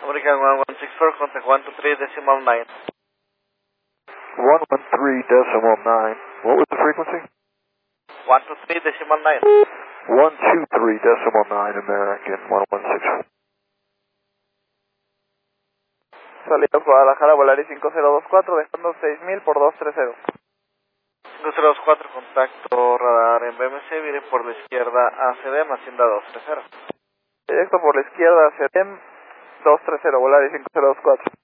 American 1164, contact 123.9. 113.9. What was the frequency? 123.9. 123.9 American 1164. Salida Guadalajara, Volaris 5024, dejando 6000 por 230. 5024, contacto radar en BMC, viene por la izquierda a CDM, Hacienda 230. Directo por la izquierda, CDM 230, Volaris 5024.